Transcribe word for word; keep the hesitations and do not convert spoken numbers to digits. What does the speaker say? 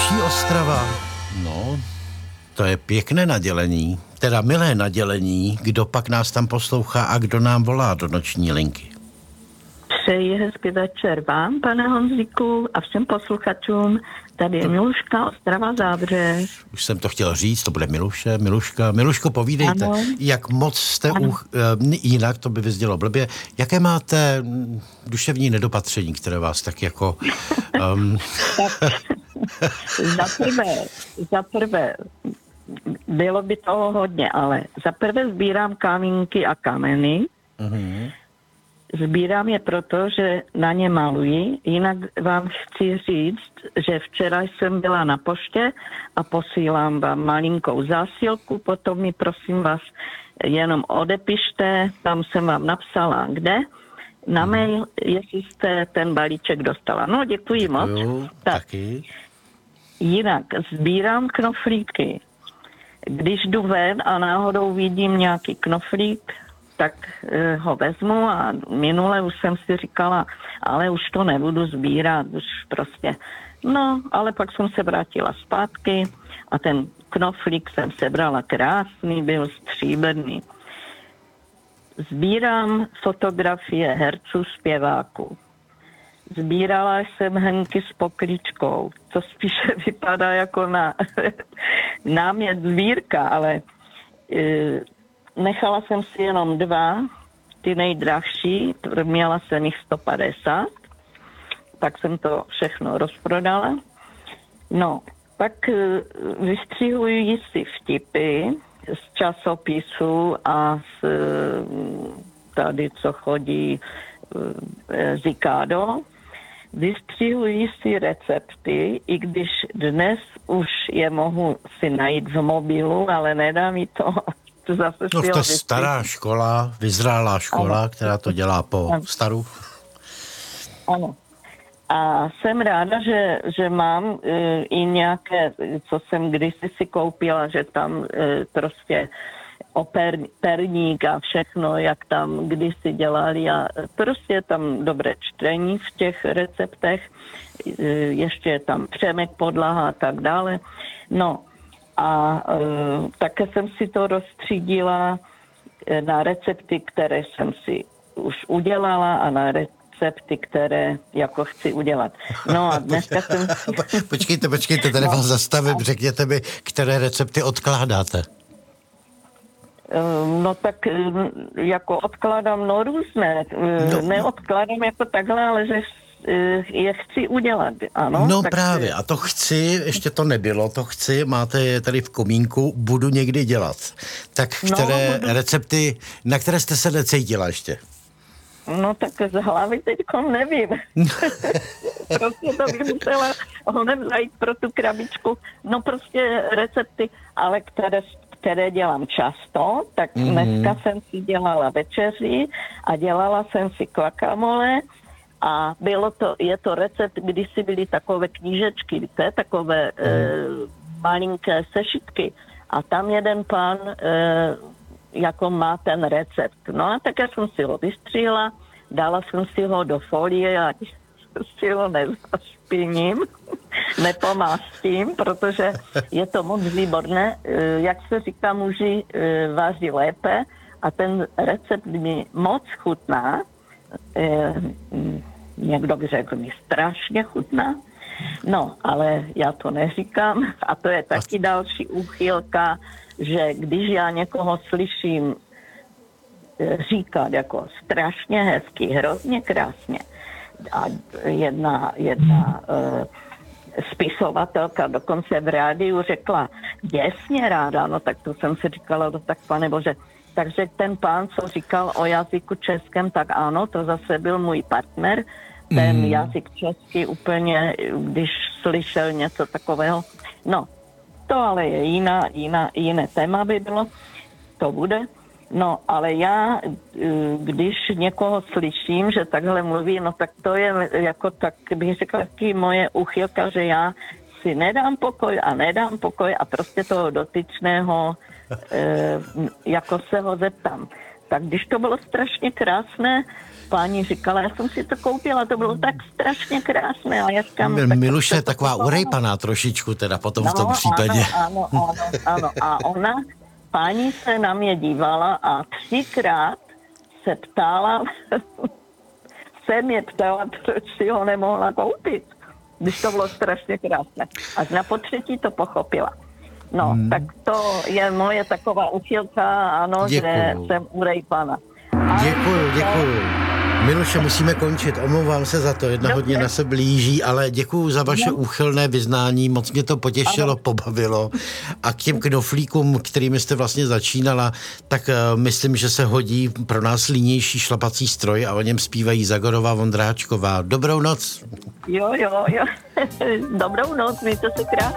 Další Ostrava. No, to je pěkné nadělení, teda milé nadělení, kdo pak nás tam poslouchá a kdo nám volá do noční linky. Přeji hezký večer vám, pane Honzíku, a všem posluchačům. Tady je Miluška, Ostrava Zábřeh. Už jsem to chtěl říct, to bude Miluše, Miluška. Miluško, povídejte, ano. Jak moc jste u, jinak, to by vyznělo blbě, jaké máte duševní nedopatření, které vás tak jako... Um... tak, za prvé, za prvé, bylo by toho hodně, ale za prvé sbírám kamínky a kameny. Uh-huh. Sbírám je proto, že na ně maluji. Jinak vám chci říct, že včera jsem byla na poště a posílám vám malinkou zásilku, potom mi prosím vás jenom odepište, tam jsem vám napsala kde, na mail, jestli jste ten balíček dostala. No, děkuji, děkuji moc. Tak. Taky. Jinak sbírám knoflíky. Když jdu ven a náhodou vidím nějaký knoflík, tak e, ho vezmu a minule už jsem si říkala, ale už to nebudu sbírat, už prostě. No, ale pak jsem se vrátila zpátky a ten knoflík jsem sebrala krásný, byl stříbrný. Sbírám fotografie herců, zpěváků. Sbírala jsem hrnky s pokličkou. To spíše vypadá jako na námět sbírka, ale e, nechala jsem si jenom dva, ty nejdražší, měla jsem jich sto padesát, tak jsem to všechno rozprodala. No, pak vystřihuji si vtipy z časopisů a z tady, co chodí Zikado. Vystřihuji si recepty, i když dnes už je mohu si najít v mobilu, ale nedá mi to. To zase no to je stará škola, vyzrálá škola, ano. Která to dělá po ano. staru. Ano. A jsem ráda, že, že mám uh, i nějaké, co jsem kdysi si koupila, že tam uh, prostě oper, perník a všechno, jak tam kdysi dělali a prostě tam dobré čtení v těch receptech, uh, ještě je tam Přemek Podlaha a tak dále. No, a e, také jsem si to rozstřídila na recepty, které jsem si už udělala a na recepty, které jako chci udělat. No a dneska jsem... Počkejte, počkejte, tady no. vás zastavím, řekněte mi, které recepty odkládáte. No tak jako odkládám, no různé. No. Neodkládám jako takhle, ale že je chci udělat, ano. No tak právě, a to chci, ještě to nebylo, to chci, máte je tady v komínku, budu někdy dělat. Tak které no, budu... recepty, na které jste se necítila ještě? No tak z hlavy teďkom nevím. Prostě to by musela honem zajít pro tu krabičku. No prostě recepty, ale které, které dělám často, tak mm-hmm. dneska jsem si dělala večeři a dělala jsem si guacamole. A bylo to, je to recept, kdysi byly takové knížečky, víte, takové mm. e, malinké sešitky. A tam jeden pán e, jako má ten recept. No a tak já jsem si ho vystřihla, dala jsem si ho do folie a si ho nezašpiním, nepomástím, protože je to moc výborné. E, jak se říká, muži e, vaří lépe a ten recept mi moc chutná. E, někdo by řekl, mi strašně chutná. No, ale já to neříkám. A to je taky další úchylka, že když já někoho slyším říkat jako strašně hezky, hrozně krásně, a jedna, jedna uh, spisovatelka dokonce v rádiu řekla děsně ráda, no tak to jsem si říkala, no tak pane bože. Takže ten pán, co říkal o jazyku českém, tak ano, to zase byl můj partner. Ten mm. jazyk český úplně, když slyšel něco takového. No, to ale je jiná, jiná, jiné téma by bylo, to bude. No, ale já, když někoho slyším, že takhle mluví, no tak to je jako tak, bych řekla, taky moje úchylka, že já si nedám pokoj a nedám pokoj a prostě toho dotyčného e, jako se ho zeptám. tak když to bylo strašně krásné, páni říkala, já jsem si to koupila, to bylo tak strašně krásné. A já říkám, M- tak Miluše je to taková kupovala. urejpaná trošičku teda potom no, v tom případě. Ano, ano, ano, ano. A ona, paní se na mě dívala a třikrát se ptala, se mě ptala, proč si ho nemohla koupit, když to bylo strašně krásné. Až na potřetí to pochopila. No, hmm. tak to je moje taková uchylka, ano, Děkuju. že jsem urejpana. Děkuju, děkuju. Miluše, musíme končit. Omlouvám se za to, jedna Dobře. hodina se blíží, ale děkuju za vaše No. úchylné vyznání, moc mě to potěšilo, Ano. pobavilo. A k těm knoflíkům, kterými jste vlastně začínala, tak uh, myslím, že se hodí pro nás línější šlapací stroj a o něm zpívají Zagorová, Vondráčková. Dobrou noc. Jo, jo, jo. Dobrou noc, mějte se krásně.